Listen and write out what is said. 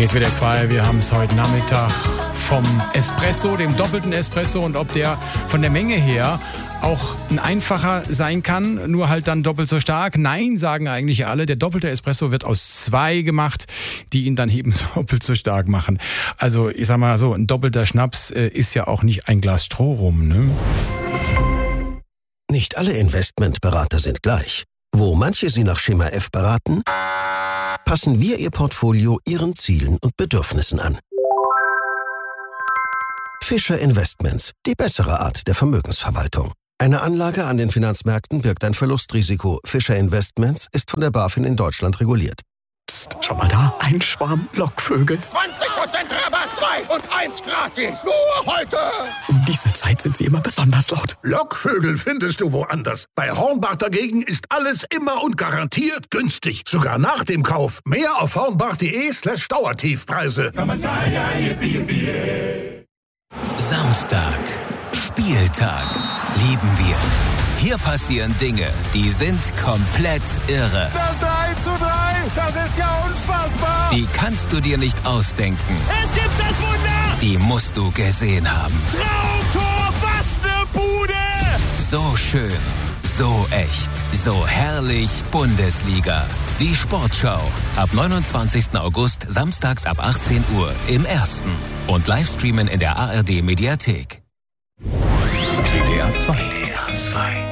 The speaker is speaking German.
Hier ist WDR 2, wir haben es heute Nachmittag vom Espresso, dem doppelten Espresso, und ob der von der Menge her auch ein einfacher sein kann, nur halt dann doppelt so stark. Nein, sagen eigentlich alle, der doppelte Espresso wird aus 2 gemacht, die ihn dann eben doppelt so stark machen. Also ich sag mal so, ein doppelter Schnaps ist ja auch nicht ein Glas Stroh rum, ne? Nicht alle Investmentberater sind gleich. Wo manche Sie nach Schema F beraten, passen wir Ihr Portfolio Ihren Zielen und Bedürfnissen an. Fischer Investments, die bessere Art der Vermögensverwaltung. Eine Anlage an den Finanzmärkten birgt ein Verlustrisiko. Fischer Investments ist von der BaFin in Deutschland reguliert. Psst, schau mal da, ein Schwarm Lockvögel. 20% Rabatt, 2 und 1 gratis. Nur heute. Um diese Zeit sind sie immer besonders laut. Lockvögel findest du woanders. Bei Hornbach dagegen ist alles immer und garantiert günstig. Sogar nach dem Kauf. Mehr auf hornbach.de/Dauertiefpreise. Samstag. Spieltag. Lieben wir. Hier passieren Dinge, die sind komplett irre. Das 3:3, das ist ja unfassbar. Die kannst du dir nicht ausdenken. Es gibt das Wunder. Die musst du gesehen haben. Traumtor, was ne Bude. So schön, so echt, so herrlich Bundesliga. Die Sportschau. Ab 29. August, samstags ab 18 Uhr im Ersten. Und Livestreamen in der ARD Mediathek. WDR 2.